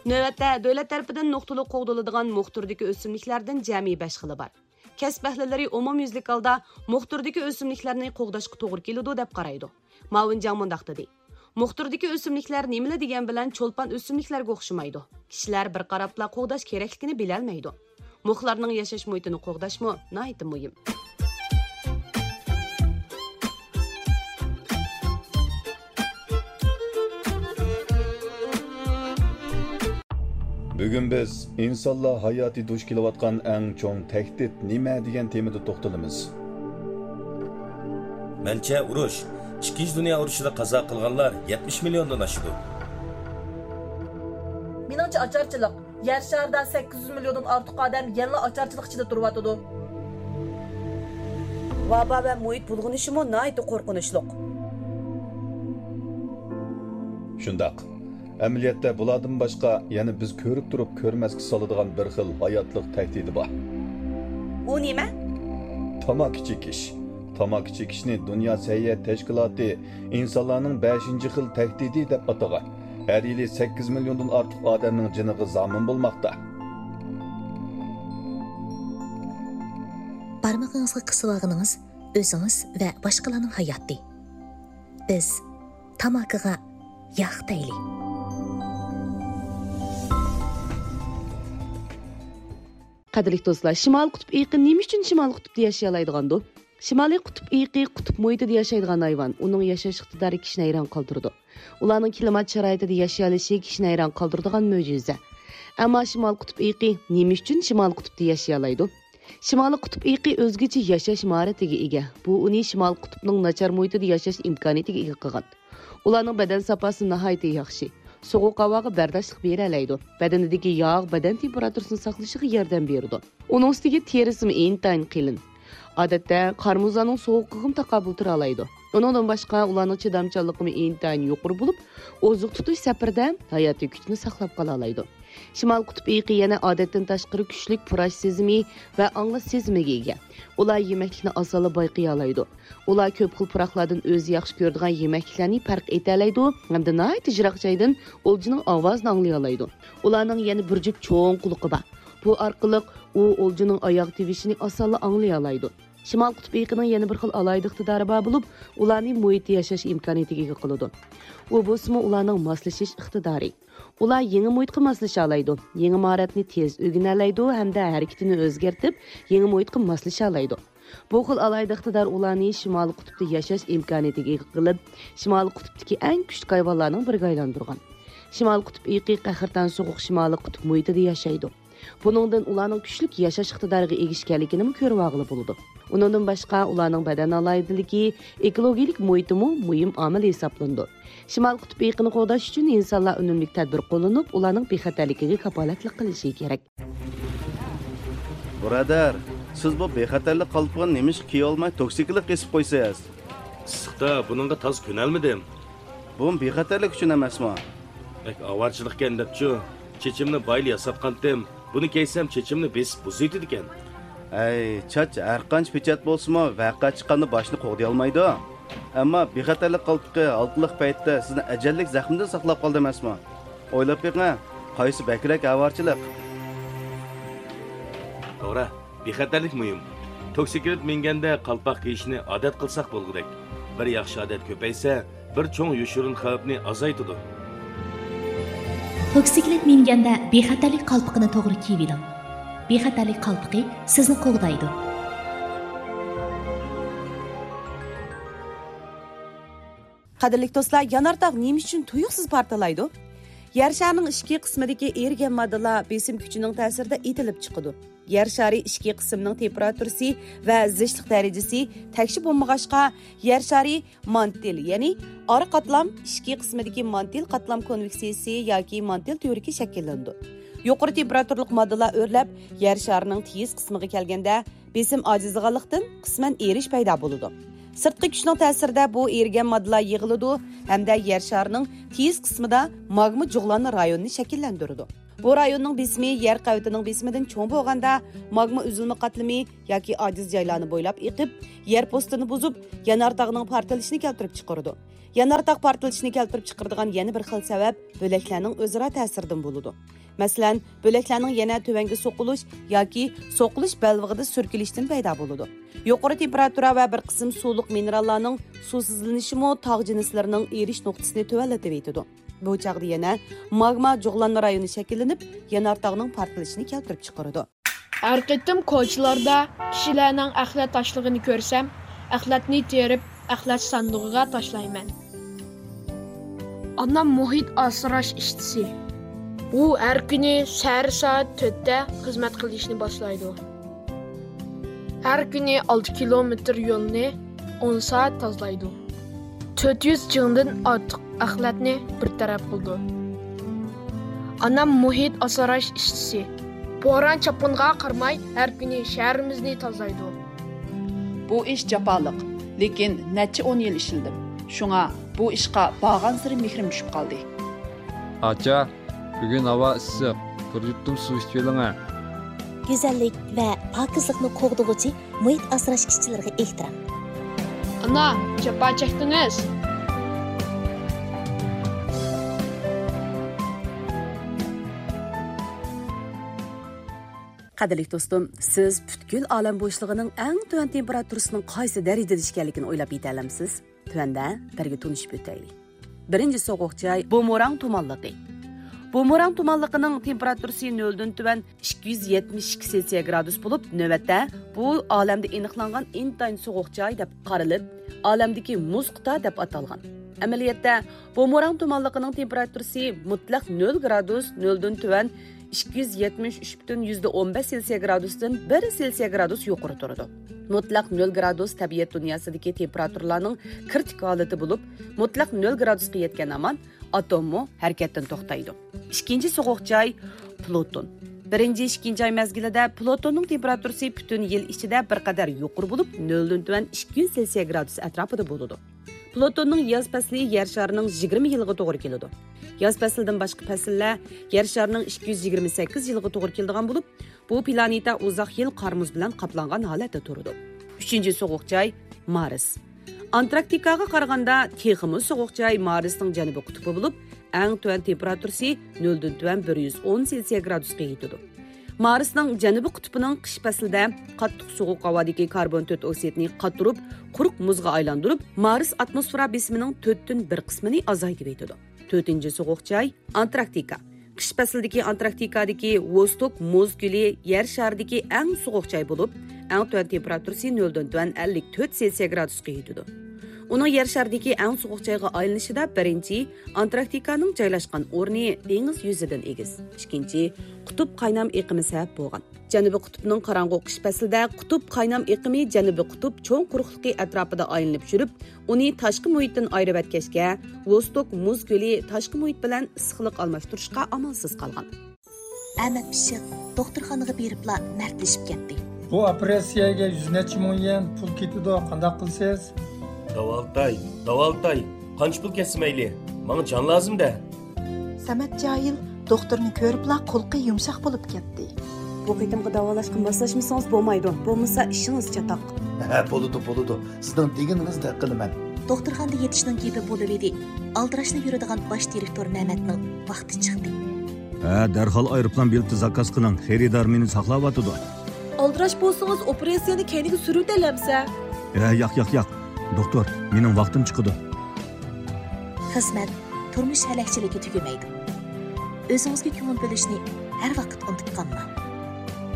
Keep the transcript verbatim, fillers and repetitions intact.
Növətdə dövlət tərəfindən nuqtali qoğduladigan muxturdagi o'simliklardan jami besh xili bor. Kasb əhlilləri umumyüzlik holda muxturdagi o'simliklarni qo'g'dashga to'g'ri keladi deb qaraydi. Ma'vin Jang mundaq dedi. Muxturdagi o'simliklar nimalar degan bilan cho'lpon o'simliklarga o'xshamaydi. Kishilar bir qarabla qo'g'dash kerakligini bilolmaydi. Muxlarning yashash muhitini qo'g'dashmi nihoyatda muhim. Bugun biz insonlar hayoti duch kelayotgan eng cho'ng tahdid nima degan temada to'xtalamiz. Mencha urush, ikkinchi dunyo urushida qazo qilganlar yetmish milliondan oshdi. Meningcha ocharchilik, yer sharida sakkiz yuz milliondan ortiq odam yana ocharchilik ichida turyapti. Vabo va muhit bulg'unishimi nihoyatda qo'rqinchli. Shundaq. Amaliyotda bulardan boshqa yana biz ko'rib turib ko'rmasga soladigan bir xil hayotlik tahdidi bor. U nima? Tamaki chekish. Tamaki chekishni Dunyo səhiyyə təşkilatı insonlarning beshinchi xil tahdidi deb atagan. Har yili sakkiz milliondan ortiq odamning jiniga zomin bo'lmoqda. Barmog'ingizga qisib olganingiz o'zingiz va boshqalarning hayoti. Biz tamakiga yog' tayli. Qadrli do'stlar, Shimoliy qutb iqi nima uchun Shimoliy qutbda yashay oladigandu? Shimoliy qutb iqi qutb muhitida yashaydigan hayvon, uning yashash iqtidori kishini hayron qoldirdi. Ularning klimat sharoitida yashay olishi kishini hayron qoldiradigan mo'jiza. Ammo Shimoliy qutb iqi nima uchun Shimoliy qutbda yashay oladi? Shimoliy qutb iqi o'zgacha yashash mahoratiga ega. Bu uni Shimoliy qutbning nachar muhitida yashash imkoniyatiga ega qilgan. Ularning badan safasi nihoyatda yaxshi. Soğuq havoga bardoshlik bera oladi. Badanidagi yog' badan temperaturasini saqlashiga yordam beradi. Uning ustiga terisi intayin qilin. Odatda qarmuzlarning sovuqligini taqabul qila oladi. Undan boshqa ularning chidamchanligi intayin yuqori bo'lib, oziq tutish safarda hayotiy kuchni saqlab qola oladi. Shimoliy qutb iqi yana odatdan tashqari kuchli purash sezimi va anglash sezimiga ega. Ular yemeklikni asali bayqiy oladi. Ular ko'p xil puraqlardan o'zi yaxshi ko'radigan yemekliklarni farq eta oladi hamda nihoyat ijroq joydan o'ljining ovozini anglay oladi. Ularning yana bir jup cho'ng quloqi bor. Bu orqali u o'ljining oyoq tevishini asali anglay oladi. Shimoliy qutb iqining yana bir xil alayda iqtidori bor bo'lib, ularning muhitda yashash imkoniyatiga ega qiladi. U bo'lsa ularning moslashish iqtidori. Ular yangi muhitga moslasha oladi. Yangi mahoratni tez o'rgana oladi hamda harakatini o'zgartirib, yangi muhitga moslasha oladi. Bu xil alayda iqtidor ularni Shimoliy qutbda yashash imkoniyatiga ega qilib, Shimoliy qutbdagi eng kuchli hayvonlarning biriga aylantirgan. Shimoliy qutb iqi qahrdan so'g'uq Shimoliy qutb muhitida yashaydi. Buningdan ularning kuchli yashash iqtidoriga ega ekanligini ko'rib olg'ili bo'ladi. Undan boshqa ularning badan alaydiligi, ekologik muhitimi muhim omil hisoblanadi. Shimoliy qutb iqini qo'llash uchun insonlar unumli tadbir qo'llanib, ularning bexatarligiga kafolatlik qilishi kerak. Birodar, siz bu bexatarlik qalbini nemish kiy olmay toksiklik qesib qo'ysangiz. Issiqda buningga toz ko'nalmidim. Bu bexatarlik uchun emasmi? Bak avarchilikkan debchi, chechimni bayli yasatqandim. Buni keysam chechimni besib buzaydi ekan. Ay, chach har qancha pechat bo'lsa-mu, vaqa chiqqanda boshni qo'g'day olmaydi. Ammo bexatarlik qalbqi altliq paytda sizni ajallik zaxmdan saqlab qoldi emasmi? O'ylab beqing, qaysi bakrak avarchilik? To'g'ri, bexatarlik muhim. Toksiklik minganda qalpoq kiyishni odat qilsak bo'lgudek. Bir yaxshi odat ko'paysa, bir cho'ng yoshirin xavfni azaytadi. Toksiklik minganda bexatarlik qalpoqini to'g'ri kiyib oling. Bexatarlik qalpoqi sizni qo'g'daydi. Qadrli do'stlar, yanardog' nima uchun tuyuqsiz portlaydi? Yer sharining ichki qismidagi erigan moddalar besim kuchining ta'sirida etilib chiqadi. Yer shari ichki qismining temperaturasi va zishlik darajasi tekshib bo'lmag'achqa, yer shari mantil, ya'ni ora qatlam ichki qismidagi mantil qatlam konveksiyasi yoki mantil teoriki shakllandi. Yuqori temperaturlik moddalar o'rlab, yer sharining tez qismiga kelganda besim ojizlig'anlikdan qisman erish paydo bo'ladi. Sirtqi kuchning ta'sirida bu erigan moddalar yig'iladi hamda yer sharining tez qismida magma jug'lani rayonni shakllantiradi. Bu rayonning besimi yer qavitining besimidan cho'ng bo'lganda magma uzilma qatlami yoki ojiz joylarni bo'ylab eqib, yer postini buzib, yanardog'ning portlashini keltirib chiqaradi. Yanardaq portlashini keltirib chiqaradigan yana bir xil sabab bo'laklarning o'zaro ta'siridan bo'ladi. Masalan, bo'laklarning yana tuvanga so'qilish yoki so'qilish balvig'ida surkilishdan paydo bo'ladi. Yuqori temperatura va bir qism suvliq minerallarning suvsizlanishimi tog' jinslarining erish nuqtasini tuvallatib etadi. Bu chaqda yana magma jug'lanma rayoni shakllanib, yanardaqning portlashini keltirib chiqaradi. Har qitim ko'chalarda kishilarning axlat tashlig'ini ko'rsam, axlatni terib, axlat sandig'iga tashlayman. Anam muhit asrash ishtisi. U har kuni sahar soat to'rtda xizmat qilishni boshlaydi. Har kuni olti kilometr yo'lni o'n soat tozalaydi. to'rt yuz jingdan ortiq axlatni bir taraf qildi. Anam muhit asrash ishtisi. Bo'ron chapinga qarmay har kuni shahrimizni tozalaydi. Bu ish jafoliq, lekin necha o'n yil ishildim. Shunga bu ishqa bag'an siri mehrim tushib qoldi. Acha, bugun havo issiq. Bir yuttum suv ichib oling. Go'zallik va pokizlikni qo'g'dug'uchi muhit asrash ishchilariga ehtirom. Ana, jafo chekdingiz. Qadrli do'stim, siz butkul olam bo'shlig'ining eng tuvan temperaturasining qaysi darajada ekanligini o'ylab yetalamsiz? Tuanda birga tunishib o'taylik. Birinchi sovuq joy Boomerang tumanligi. Boomerang tumanligining temperaturasi noldan tuvan ikki yuz yetmish ikki Selsiya gradus bo'lib, navbatda bu olamda aniqlangan intayin sovuq joy deb qaralib, olamdagi muz quta deb atalgan. Amaliyotda Boomerang tumanligining temperaturasi mutlaq nol gradus noldan tuvan ikki yuz yetmish uch butun o'n besh Selsiya gradusdan bir Selsiya gradus yuqori turadi. Mutlaq nol gradus tabiat dunyosidagi temperaturlarning kritik holati bo'lib, mutlaq nol gradusga yetgan aman atommo harakatdan to'xtaydi. Ikkinchi sovuq joy Pluton. Birinchi ikkinchi oy mezgilida Plutonning temperaturasi butun yil ichida bir qadar yuqori bo'lib, noldan tuvan ikki yuz Selsiya gradus atrofida bo'ladi. Plutonning yoz fasli yer sharining yigirma yilga to'g'ri keladi. Yoz faslidan boshqa fasllar yer sharining ikki yuz yigirma sakkiz yilga to'g'ri keladigan bo'lib, bu planeta uzoq yil qarmuz bilan qoplangan holatda turadi. Uchinchi sovuq joy Mars. Antarktikaga qaraganda texmi sovuq joy Marsning janubiy qutbi bo'lib, eng tuvan temperaturasi noldan tuvan bir yuz o'n Selsiya gradusga yetadi. Marsning janubiy qutbining qish faslida qattiq sovuq havodagi karbon to'rt oksidni qatirib, quruq muzga aylantirib, Mars atmosfera besimining to'rtdan bir qismini azaytib etadi. to'rtinchi sovuq joy Antarktika. Qish faslidagi Antarktikadagi Vostok muz guli yer sharidagi eng sovuq joy bo'lib, eng tuvan temperaturasi noldan tuvan ellik to'rt Selsiya gradusga yetadi. Uning yer sharidagi eng sovuq joyga aylanishida birinchi Antarktikaning joylashgan o'rni dengiz yuzidan egiz. Ikkinchi qutb qaynam iqimi sabab bo'lgan. Janubiy qutbning qorong'u qish faslida qutb qaynam iqimi janubiy qutb cho'ng quruqligi atrofida aylanib yurib, uni tashqi muhitdan ayirib o'tkazga, Vostok muz guli tashqi muhit bilan issiqlik almashtirishga amalsiz qolgan. Ahmad Pishiq doktorxonaga beribla mardlashib ketdi. Bu operatsiyaga yuz necha ming yen pul ketdi, qanday qilsiz? Davaltay, davaltay. Qancha pul kesmayli? Menga jon lozim-da. Samat Jahil doktorni ko'ribla qo'lqi yumshoq bo'lib ketdi. Bu qitimga davolashga moslashmasangiz bo'lmaydi. Bo'lmasa ishingiz chatoq. Ha, bo'ladi, bo'ladi. Sizdan deganingizdek qilaman. Doktorxonada yetishning kepi bo'lib edi. Aldirashni yuradigan bosh direktor Mehmetning vaqti chiqdi. Ha, darhol aeroplan bileti zakaz qiling. Xaridor meni saqlab o'tadi. Aldirash bo'lsangiz operatsiyani keyinga suruvdalamsa. Ha, yo'q, yo'q, yo'q. Doktor, mening vaqtim chiqdi. Xizmat turmush halakchiligi tugamaydi. O'zingizga ko'ngil bo'lishni har vaqt unutib qolmang.